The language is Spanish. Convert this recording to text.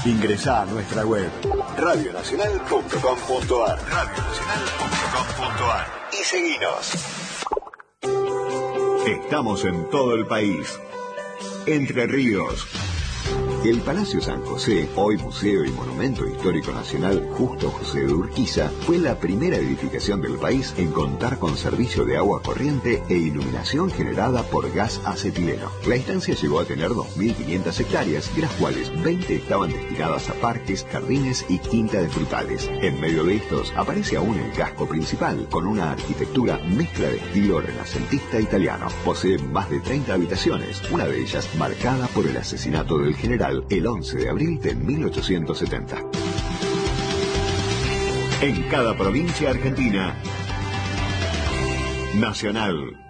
Ingresá a nuestra web radionacional.com.ar y seguinos. Estamos en todo el país. Entre Ríos. El Palacio San José, hoy Museo y Monumento Histórico Nacional Justo José de Urquiza, fue la primera edificación del país en contar con servicio de agua corriente e iluminación generada por gas acetileno. La instancia llegó a tener 2.500 hectáreas, de las cuales 20 estaban destinadas a parques, jardines y quinta de frutales. En medio de estos aparece aún el casco principal, con una arquitectura mezcla de estilo renacentista italiano. Posee más de 30 habitaciones, una de ellas marcada por el asesinato del general el 11 de abril de 1870. En cada provincia argentina, Nacional.